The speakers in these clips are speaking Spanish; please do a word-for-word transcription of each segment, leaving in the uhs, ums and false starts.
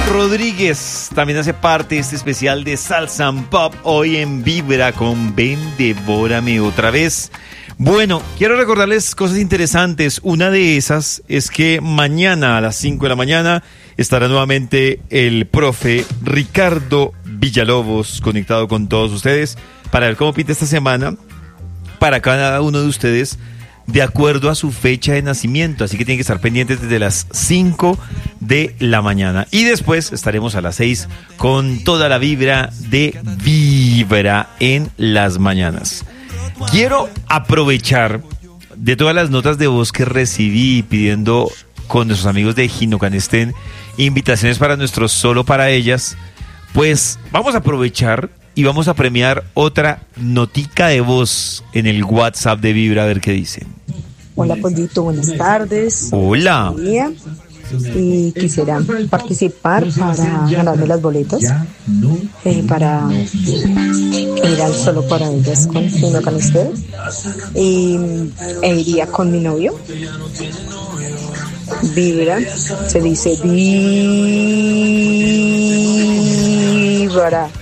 Rodríguez también hace parte de este especial de Salsa and Pop, hoy en Vibra con Ven, Devórame otra vez. Bueno, quiero recordarles cosas interesantes. Una de esas es que mañana a las cinco de la mañana estará nuevamente el profe Ricardo Villalobos conectado con todos ustedes para ver cómo pinta esta semana para cada uno de ustedes de acuerdo a su fecha de nacimiento, así que tienen que estar pendientes desde las cinco de la mañana. Y después estaremos a las seis con toda la vibra de Vibra en las mañanas. Quiero aprovechar de todas las notas de voz que recibí pidiendo con nuestros amigos de Ginocanestén invitaciones para nuestro Solo para Ellas, pues vamos a aprovechar y vamos a premiar otra notica de voz en el WhatsApp de Vibra, a ver qué dicen. Hola, Pollito, buenas tardes. Hola. Y quisiera participar para ganarme las boletas eh, para ir al Solo para Ellas con Ginocanestén y e iría con mi novio. Vibra, se dice Vibra.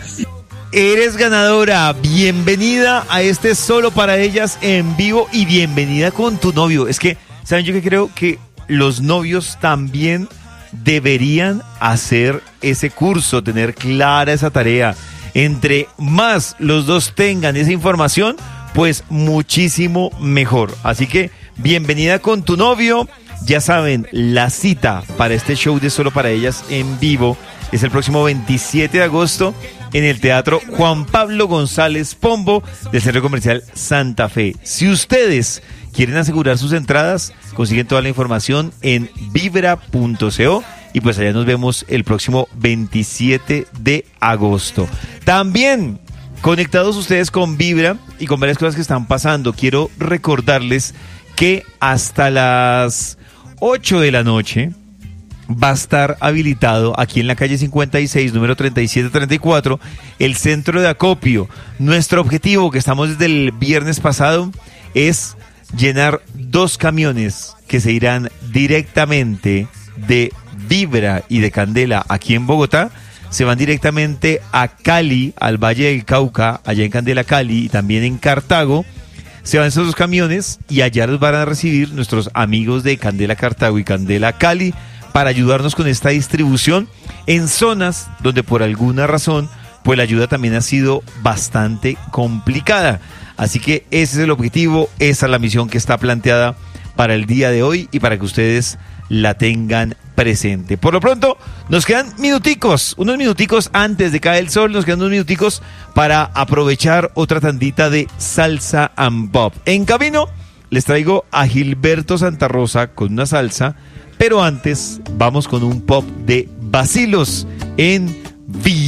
Eres ganadora, bienvenida a este Solo para Ellas en vivo y bienvenida con tu novio. Es que, ¿saben? Yo que creo que los novios también deberían hacer ese curso, tener clara esa tarea. Entre más los dos tengan esa información, pues muchísimo mejor. Así que, bienvenida con tu novio. Ya saben, la cita para este show de Solo para Ellas en vivo es el próximo veintisiete de agosto en el Teatro Juan Pablo González Pombo del Centro Comercial Santa Fe. Si ustedes quieren asegurar sus entradas, consiguen toda la información en vibra punto co y pues allá nos vemos el próximo veintisiete de agosto. También conectados ustedes con Vibra y con varias cosas que están pasando, quiero recordarles que hasta las ocho de la noche va a estar habilitado aquí en la calle cincuenta y seis, número treinta y siete treinta y cuatro, el centro de acopio. Nuestro objetivo, que estamos desde el viernes pasado, es llenar dos camiones que se irán directamente de Vibra y de Candela aquí en Bogotá. Se van directamente a Cali, al Valle del Cauca, allá en Candela, Cali, y también en Cartago. Se van esos dos camiones y allá los van a recibir nuestros amigos de Candela Cartago y Candela Cali para ayudarnos con esta distribución en zonas donde por alguna razón pues la ayuda también ha sido bastante complicada. Así que ese es el objetivo, esa es la misión que está planteada para el día de hoy y para que ustedes la tengan presente. Por lo pronto, nos quedan minuticos, unos minuticos antes de caer el sol, nos quedan unos minuticos para aprovechar otra tandita de Salsa and Pop. En camino, les traigo a Gilberto Santa Rosa con una salsa, pero antes vamos con un pop de Bacilos en Vibra.